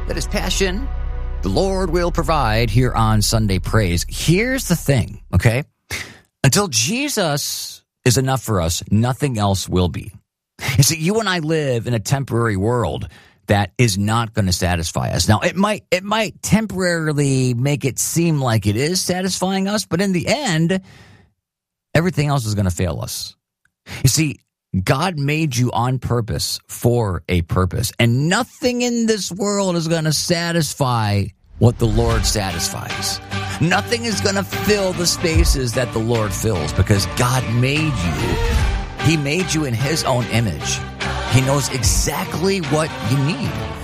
That is Passion. The Lord will provide here on Sunday Praise. Here's the thing, okay? Until Jesus is enough for us, nothing else will be. You see, you and I live in a temporary world that is not going to satisfy us. Now, it might temporarily make it seem like it is satisfying us, but in the end, everything else is going to fail us. You see, God made you on purpose for a purpose, and nothing in this world is going to satisfy what the Lord satisfies. Nothing is going to fill the spaces that the Lord fills, because God made you. He made you in His own image. He knows exactly what you need.